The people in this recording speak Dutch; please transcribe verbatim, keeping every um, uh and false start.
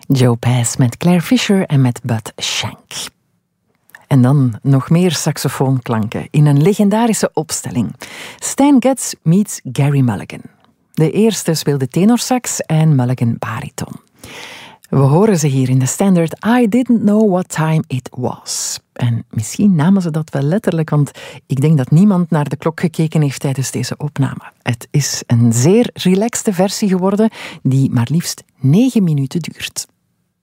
Joe Pass met Claire Fisher en met Bud Shank. En dan nog meer saxofoonklanken in een legendarische opstelling. Stan Getz meets Gary Mulligan. De eerste speelde tenorsax en Mulligan bariton. We horen ze hier in de standard I Didn't Know What Time It Was. En misschien namen ze dat wel letterlijk, want ik denk dat niemand naar de klok gekeken heeft tijdens deze opname. Het is een zeer relaxte versie geworden die maar liefst negen minuten duurt.